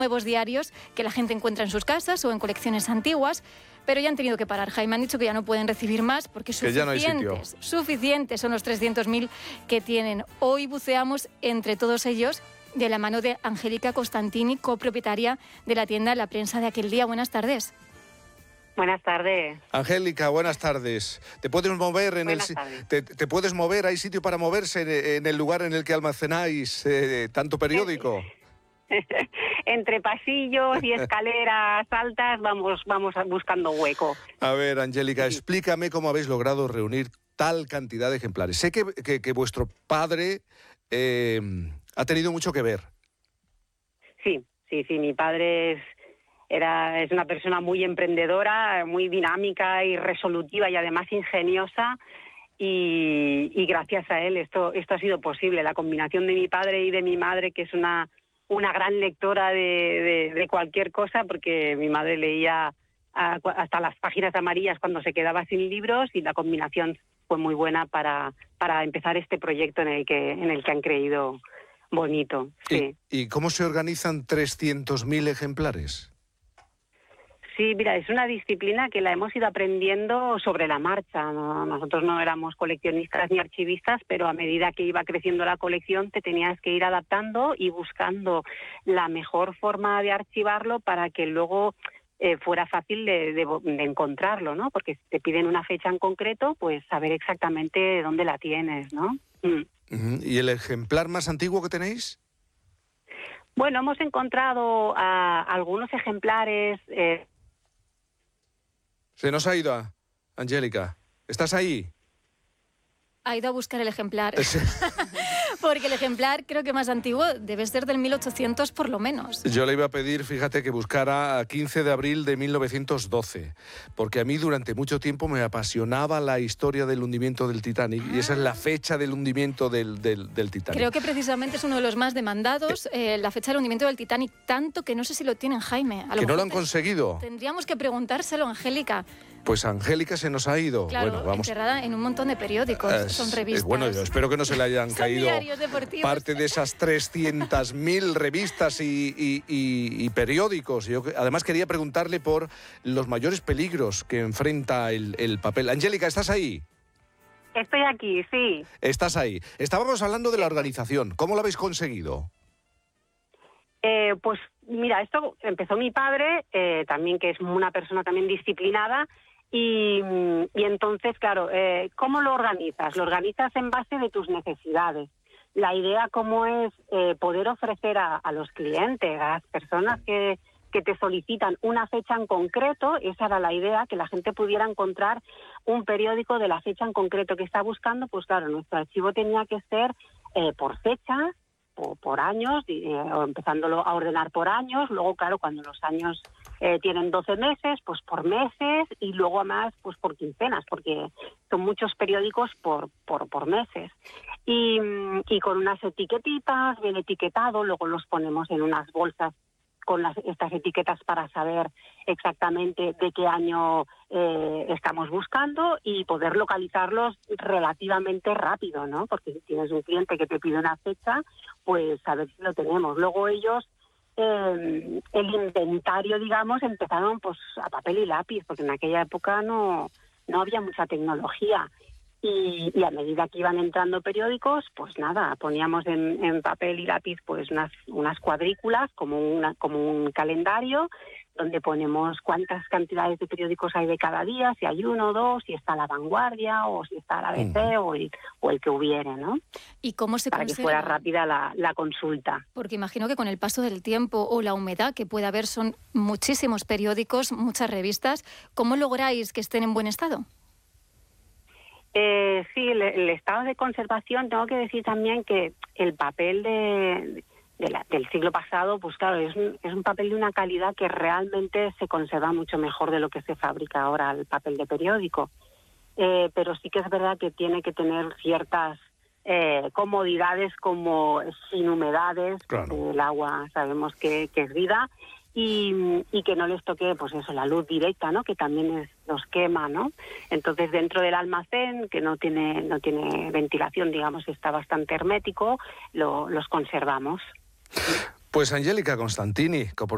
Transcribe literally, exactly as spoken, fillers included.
nuevos diarios que la gente encuentra en sus casas o en colecciones antiguas, pero ya han tenido que parar. Jaime, han dicho que ya no pueden recibir más porque que ya no hay sitio. suficientes, suficientes son los trescientos mil que tienen. Hoy buceamos entre todos ellos de la mano de Angélica Costantini, copropietaria de la tienda La Prensa de Aquel Día. Buenas tardes. Buenas tardes. Angélica, buenas tardes. ¿Te puedes mover en buenas el tardes. te, te puedes mover? ¿Hay sitio para moverse en, en el lugar en el que almacenáis eh, tanto periódico? Entre pasillos y escaleras altas vamos vamos buscando hueco. A ver, Angélica, Sí. explícame cómo habéis logrado reunir tal cantidad de ejemplares. Sé que, que, que vuestro padre eh, ha tenido mucho que ver. Sí, sí, sí. Mi padre es era es una persona muy emprendedora, muy dinámica y resolutiva y además ingeniosa. Y, y gracias a él esto esto ha sido posible. La combinación de mi padre y de mi madre, que es una una gran lectora de, de, de cualquier cosa, porque mi madre leía a, hasta las páginas amarillas cuando se quedaba sin libros, y la combinación fue muy buena para, para empezar este proyecto en el que en el que han creído bonito. Sí. ¿Y, ¿Y cómo se organizan trescientos mil ejemplares? Sí, mira, es una disciplina que la hemos ido aprendiendo sobre la marcha. No, nosotros no éramos coleccionistas ni archivistas, pero a medida que iba creciendo la colección te tenías que ir adaptando y buscando la mejor forma de archivarlo para que luego eh, fuera fácil de, de, de encontrarlo, ¿no? Porque si te piden una fecha en concreto, pues saber exactamente dónde la tienes, ¿no? Mm. Uh-huh. ¿Y el ejemplar más antiguo que tenéis? Bueno, hemos encontrado a algunos ejemplares... Eh, Se nos ha ido, Angélica. ¿Estás ahí? Ha ido a buscar el ejemplar. Porque el ejemplar, creo que más antiguo, debe ser del mil ochocientos por lo menos. Yo le iba a pedir, fíjate, que buscara a quince de abril de mil novecientos doce, porque a mí durante mucho tiempo me apasionaba la historia del hundimiento del Titanic, ah. y esa es la fecha del hundimiento del, del, del Titanic. Creo que precisamente es uno de los más demandados, eh, la fecha del hundimiento del Titanic, tanto que no sé si lo tienen, Jaime. A lo ¿Que no lo han te, conseguido? Tendríamos que preguntárselo, Angélica. Pues Angélica se nos ha ido. Claro, bueno, vamos. enterrada en un montón de periódicos, Es, son revistas. Es, bueno, yo espero que no se le hayan son caído diarios deportivos. Parte de esas trescientas mil revistas y, y, y, y periódicos. Yo además quería preguntarle por los mayores peligros que enfrenta el, el papel. Angélica, ¿estás ahí? Estoy aquí, sí. Estás ahí. Estábamos hablando de la organización. ¿Cómo lo habéis conseguido? Eh, pues mira, esto empezó mi padre, eh, también que es una persona también disciplinada, y, y entonces, claro, eh, ¿cómo lo organizas? Lo organizas en base de tus necesidades. La idea cómo es eh, poder ofrecer a, a los clientes, a las personas que, que te solicitan una fecha en concreto, esa era la idea, que la gente pudiera encontrar un periódico de la fecha en concreto que está buscando. Pues claro, nuestro archivo tenía que ser eh, por fechas, o por años, eh, o empezándolo a ordenar por años. Luego, claro, cuando los años eh, tienen doce meses, pues por meses, y luego además pues por quincenas, porque son muchos periódicos por por, por meses. Y, y con unas etiquetitas, bien etiquetado, luego los ponemos en unas bolsas con las, estas etiquetas para saber exactamente de qué año eh, estamos buscando y poder localizarlos relativamente rápido, ¿no? Porque si tienes un cliente que te pide una fecha, pues a ver si lo tenemos. Luego ellos, eh, el inventario, digamos, empezaron pues a papel y lápiz, porque en aquella época no, no había mucha tecnología. Y, y a medida que iban entrando periódicos, pues nada, poníamos en, en papel y lápiz pues unas, unas cuadrículas, como, una, como un calendario, donde ponemos cuántas cantidades de periódicos hay de cada día, si hay uno o dos, si está La Vanguardia o si está la A B C, uh-huh. o, el, o el que hubiere, ¿no? ¿Y cómo se Para conserva? que fuera rápida la, la consulta. Porque imagino que con el paso del tiempo o la humedad que puede haber, son muchísimos periódicos, muchas revistas. ¿Cómo lográis que estén en buen estado? Eh, sí, el, el estado de conservación, tengo que decir también que el papel de, de la, del siglo pasado, pues claro, es un, es un papel de una calidad que realmente se conserva mucho mejor de lo que se fabrica ahora el papel de periódico. Eh, pero sí que es verdad que tiene que tener ciertas eh, comodidades, como sin humedades, claro. Porque el agua sabemos que, que es vida. Y, y que no les toque, pues eso, la luz directa, ¿no? Que también es, los quema, ¿no? Entonces, dentro del almacén, que no tiene no tiene ventilación, digamos, está bastante hermético, lo, los conservamos. Pues Angélica Costantini,